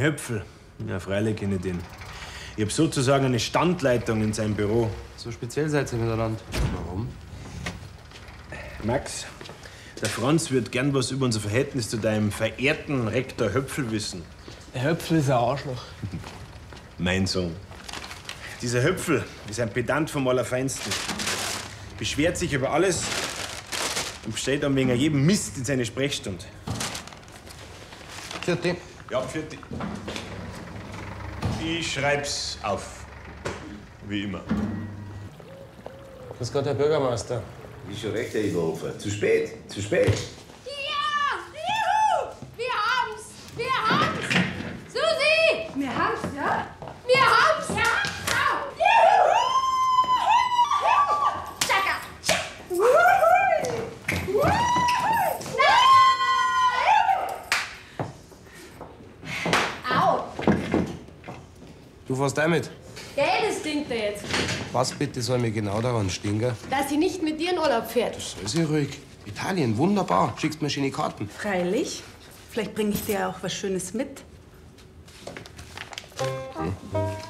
Höpfel. Ja, freilich kenne ich den. Ich habe sozusagen eine Standleitung in seinem Büro. So speziell seid ihr miteinander. Warum? Max, der Franz wird gern was über unser Verhältnis zu deinem verehrten Rektor Höpfel wissen. Der Höpfel ist ein Arschloch. Mein Sohn. Dieser Höpfel ist ein Pedant vom Allerfeinsten. Beschwert sich über alles und bestellt dann wegen jedem Mist in seine Sprechstunde. Vierte. Ja, vierte. Ich schreib's auf. Wie immer. Grüß Gott, Herr Bürgermeister. Ist schon recht, Herr Eberhofer. Zu spät, zu spät. Ja! Juhu! Wir haben's! Wir haben's! Susi! Wir haben's, ja? Wir haben's! Ja! Juhu! Tschakka! Au! Du fährst auch mit. Gell, das stinkt da jetzt. Was bitte soll mir genau daran stinken? Dass sie nicht mit dir in Urlaub fährt. Soll sie ruhig. Italien, wunderbar. Schickst mir schöne Karten. Freilich. Vielleicht bringe ich dir auch was Schönes mit.